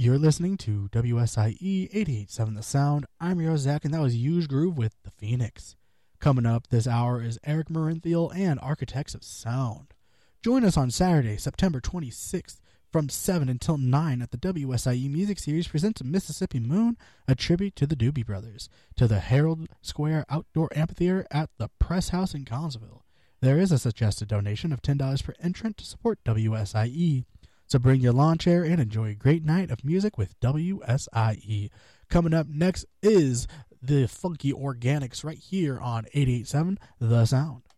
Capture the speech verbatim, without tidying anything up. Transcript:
You're listening to W S I E eighty-eight point seven The Sound. I'm your host, Zach, and that was Huge Groove with The Phoenix. Coming up this hour is Eric Marinthiel and Architects of Sound. Join us on Saturday, September twenty-sixth from seven until nine at the W S I E Music Series presents Mississippi Moon, a tribute to the Doobie Brothers, to the Herald Square Outdoor Amphitheater at the Press House in Collinsville. There is a suggested donation of ten dollars per entrant to support W S I E. So bring your lawn chair and enjoy a great night of music with W S I E. Coming up next is the Funky Organics right here on eighty-eight point seven The Sound.